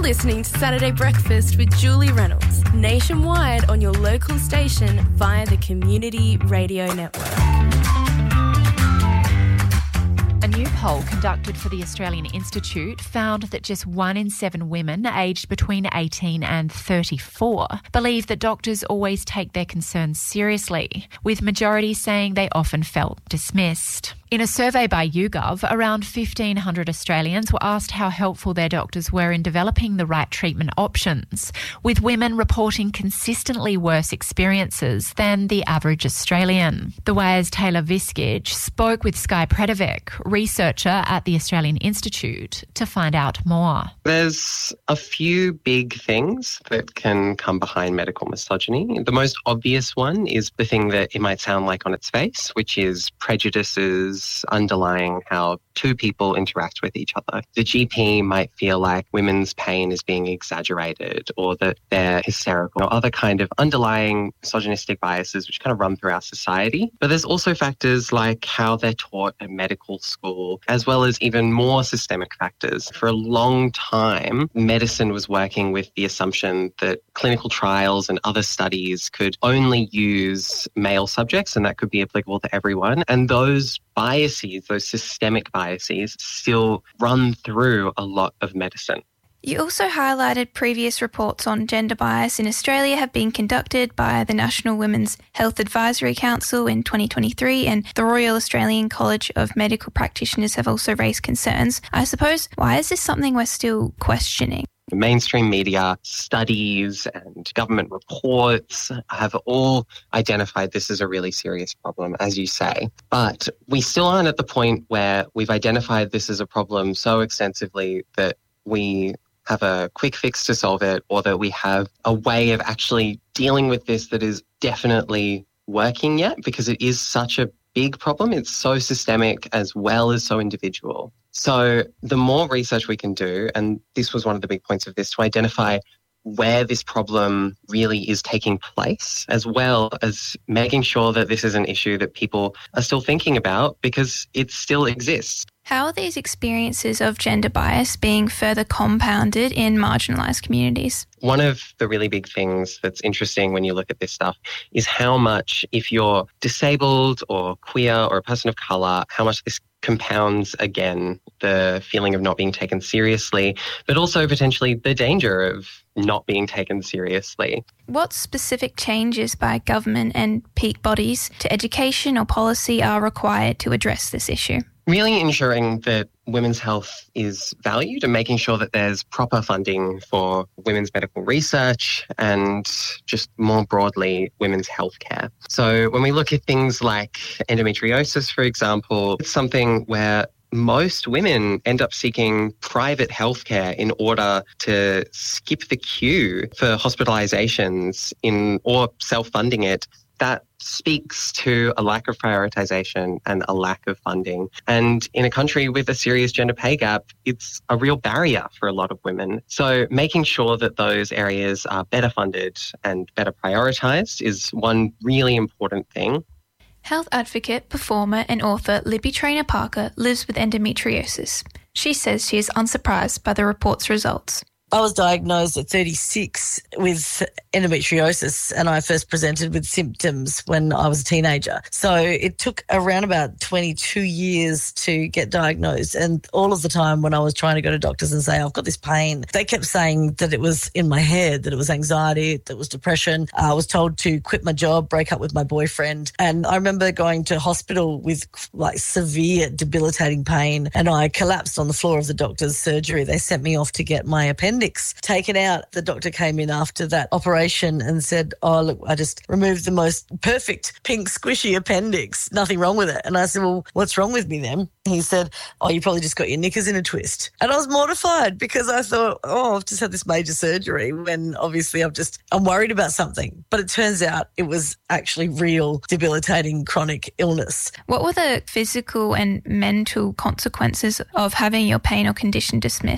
listening to Saturday Breakfast with Julie Reynolds, nationwide on your local station via the Community Radio Network. A new poll conducted for the Australian Institute found that just 1 in 7 women aged between 18 and 34 believe that doctors always take their concerns seriously, with majority saying they often felt dismissed. In a survey by YouGov, around 1,500 Australians were asked how helpful their doctors were in developing the right treatment options, with women reporting consistently worse experiences than the average Australian. The Wire's Taylor Viskage spoke with Sky Predovic, researcher at the Australian Institute, to find out more. There's a few big things that can come behind medical misogyny. The most obvious one is the thing that it might sound like on its face, which is prejudices underlying how two people interact with each other. The GP might feel like women's pain is being exaggerated or that they're hysterical or other kind of underlying misogynistic biases which kind of run through our society. But there's also factors like how they're taught at medical school, as well as even more systemic factors. For a long time, medicine was working with the assumption that clinical trials and other studies could only use male subjects and that could be applicable to everyone. And those biases, those systemic biases, still run through a lot of medicine. You also highlighted previous reports on gender bias in Australia have been conducted by the National Women's Health Advisory Council in 2023, and the Royal Australian College of Medical Practitioners have also raised concerns. I suppose, why is this something we're still questioning? Mainstream media, studies and government reports have all identified this as a really serious problem, as you say. But we still aren't at the point where we've identified this as a problem so extensively that we have a quick fix to solve it, or that we have a way of actually dealing with this that is definitely working yet, because it is such a big problem. It's so systemic as well as so individual. So the more research we can do, and this was one of the big points of this, to identify where this problem really is taking place, as well as making sure that this is an issue that people are still thinking about because it still exists. How are these experiences of gender bias being further compounded in marginalised communities? One of the really big things that's interesting when you look at this stuff is how much, if you're disabled or queer or a person of colour, how much this compounds, again, the feeling of not being taken seriously, but also potentially the danger of not being taken seriously. What specific changes by government and peak bodies to education or policy are required to address this issue? Really ensuring that women's health is valued and making sure that there's proper funding for women's medical research and just more broadly women's healthcare. So when we look at things like endometriosis, for example, it's something where most women end up seeking private healthcare in order to skip the queue for hospitalizations or self-funding it. That speaks to a lack of prioritisation and a lack of funding. And in a country with a serious gender pay gap, it's a real barrier for a lot of women. So making sure that those areas are better funded and better prioritised is one really important thing. Health advocate, performer and author Libby Traynor-Parker lives with endometriosis. She says she is unsurprised by the report's results. I was diagnosed at 36 with endometriosis, and I first presented with symptoms when I was a teenager. So it took around about 22 years to get diagnosed, and all of the time when I was trying to go to doctors and say, I've got this pain, they kept saying that it was in my head, that it was anxiety, that it was depression. I was told to quit my job, break up with my boyfriend, and I remember going to hospital with like severe debilitating pain, and I collapsed on the floor of the doctor's surgery. They sent me off to get my appendix taken out. The doctor came in after that operation and said, oh, look, I just removed the most perfect pink squishy appendix. Nothing wrong with it. And I said, well, what's wrong with me then? He said, oh, you probably just got your knickers in a twist. And I was mortified because I thought, oh, I've just had this major surgery when obviously I'm worried about something. But it turns out it was actually real debilitating chronic illness. What were the physical and mental consequences of having your pain or condition dismissed?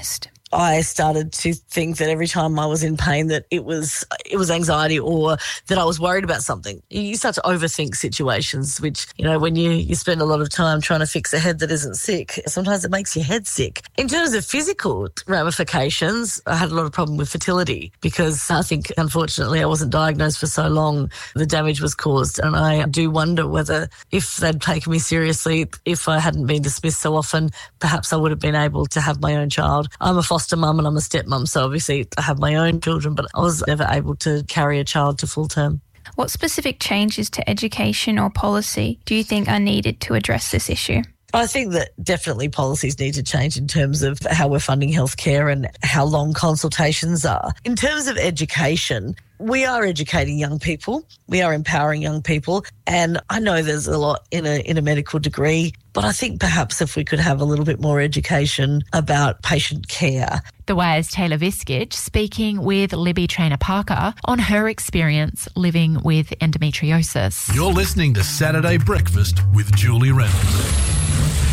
I started to think that every time I was in pain that it was anxiety or that I was worried about something. You start to overthink situations, which, when you spend a lot of time trying to fix a head that isn't sick, sometimes it makes your head sick. In terms of physical ramifications, I had a lot of problem with fertility because I think, unfortunately, I wasn't diagnosed for so long. The damage was caused, and I do wonder whether if they'd taken me seriously, if I hadn't been dismissed so often, perhaps I would have been able to have my own child. I'm a foster mum and I'm a stepmum, so obviously I have my own children, but I was never able to carry a child to full term. What specific changes to education or policy do you think are needed to address this issue? I think that definitely policies need to change in terms of how we're funding healthcare and how long consultations are. In terms of education, we are educating young people. We are empowering young people. And I know there's a lot in a medical degree, but I think perhaps if we could have a little bit more education about patient care. The Wire's Taylor Viskich speaking with Libby Traynor-Parker on her experience living with endometriosis. You're listening to Saturday Breakfast with Julie Reynolds.